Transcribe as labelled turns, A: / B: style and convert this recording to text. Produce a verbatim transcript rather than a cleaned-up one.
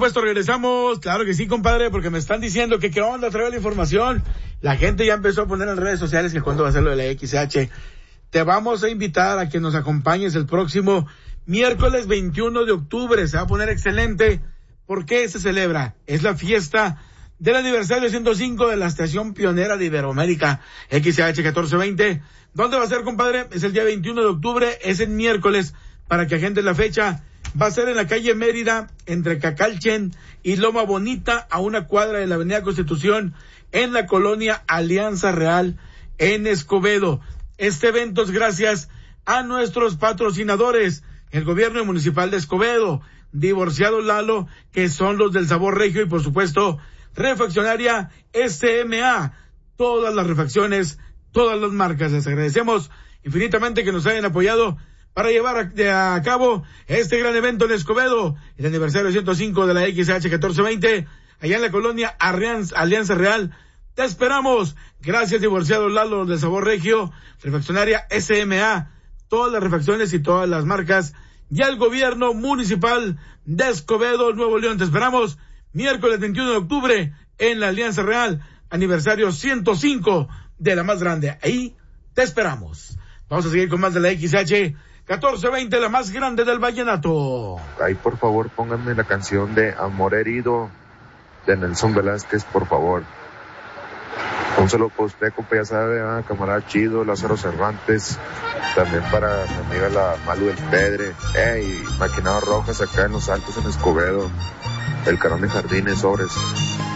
A: supuesto, regresamos. Claro que sí, compadre, porque me están diciendo que qué onda, trae la información. La gente ya empezó a poner en redes sociales que cuándo va a ser lo de la X H. Te vamos a invitar a que nos acompañes el próximo miércoles veintiuno de octubre. Se va a poner excelente. ¿Por qué se celebra? Es la fiesta del aniversario ciento cinco de la estación pionera de Iberoamérica, X H catorce veinte. ¿Dónde va a ser, compadre? Es el día veintiuno de octubre, es el miércoles, para que agenden la fecha. Va a ser en la calle Mérida, entre Cacalchen y Loma Bonita, a una cuadra de la Avenida Constitución, en la colonia Alianza Real, en Escobedo. Este evento es gracias a nuestros patrocinadores, el gobierno municipal de Escobedo, Divorciado Lalo, que son los del sabor regio, y por supuesto, Refaccionaria S M A, todas las refacciones, todas las marcas. Les agradecemos infinitamente que nos hayan apoyado para llevar a, a cabo este gran evento en Escobedo, el aniversario ciento cinco de la X H catorce veinte, allá en la colonia Alianza, Alianza Real. Te esperamos. Gracias, Divorciado Lalo del sabor regio, Refaccionaria S M A, todas las refacciones y todas las marcas, y al gobierno municipal de Escobedo, Nuevo León. Te esperamos miércoles veintiuno de octubre en la Alianza Real, aniversario ciento cinco de la más grande. Ahí te esperamos. Vamos a seguir con más de la X H catorce veinte, la más grande del vallenato.
B: Ahí, por favor, pónganme la canción de Amor Herido de Nelson Velázquez, por favor. Un saludo para usted, compa, ya sabe, ¿eh? Camarada Chido, Lázaro Cervantes, también para mi amiga la Malu del Pedre, hey, Maquinado Rojas acá en Los Altos en Escobedo, el Carón de Jardines, sobres.